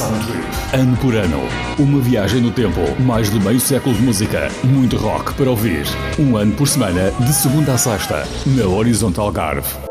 Ano por ano, uma viagem no tempo, mais de meio século de música, muito rock para ouvir. Um ano por semana, de segunda a sexta, na Horizonte Algarve.